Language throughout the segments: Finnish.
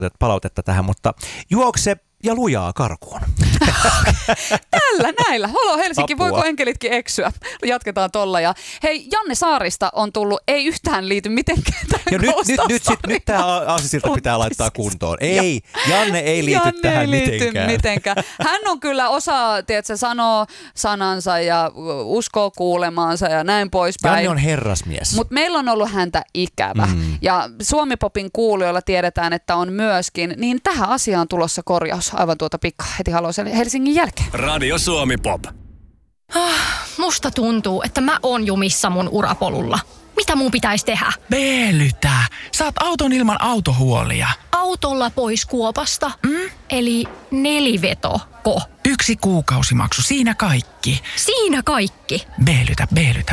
palautetta tähän, mutta juokse ja lujaa karkuun. Tällä näillä. Halo Helsinki, Apua. voiko enkelitkin eksyä? Jatketaan tolla. Ja hei, Janne Saarista on tullut, ei yhtään liity mitenkään tähän Nyt tämä aasisilta pitää laittaa kuntoon. Ei, Janne ei liity Janne tähän ei liity mitenkään. Hän on kyllä tiedätkö, sanoo sanansa ja uskoo kuulemaansa ja näin poispäin. Janne on herrasmies. Mutta meillä on ollut häntä ikävä. Ja Suomi-popin kuulijoilla tiedetään, että on myöskin, niin tähän asiaan tulossa korjaus. Aivan pikka heti haluaisin Helsingin jälkeen. Radio Suomi Pop. Musta tuntuu, että mä oon jumissa mun urapolulla. Mitä mun pitäisi tehdä? Veelytä. Saat auton ilman autohuolia. Autolla pois kuopasta? Eli nelivetoko? 1 kuukausimaksu, siinä kaikki. Siinä kaikki. Veelytä.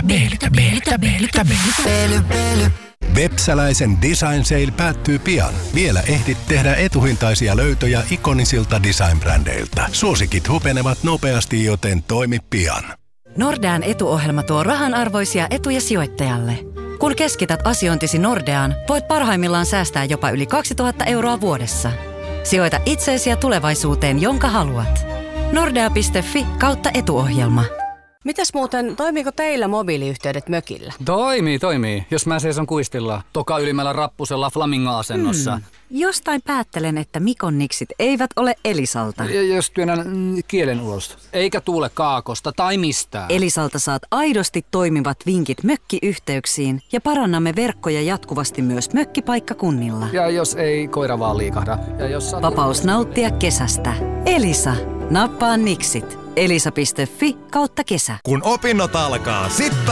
Vepsäläisen Design Sale päättyy pian. Vielä ehdit tehdä etuhintaisia löytöjä ikonisilta design-brändeiltä. Suosikit hupenevat nopeasti, joten toimi pian. Nordean etuohjelma tuo rahanarvoisia etuja sijoittajalle. Kun keskität asiointisi Nordeaan, voit parhaimmillaan säästää jopa yli 2000 € vuodessa. Sijoita itseesi ja tulevaisuuteen, jonka haluat. Nordea.fi/etuohjelma. Mitäs muuten, toimiiko teillä mobiiliyhteydet mökillä? Toimii. Jos mä seison kuistilla, toka ylimmällä rappusella flamingo-asennossa. Jostain päättelen, että Mikon niksit eivät ole Elisalta. Jos työnnän kielen ulos, eikä tuule kaakosta tai mistään. Elisalta saat aidosti toimivat vinkit mökkiyhteyksiin ja parannamme verkkoja jatkuvasti myös mökkipaikkakunnilla. Ja jos ei koira vaan liikahda. Ja jos Vapaus nauttia kesästä. Elisa. Nappaa niksit. Elisa.fi/kesä. Kun opinnot alkaa, sit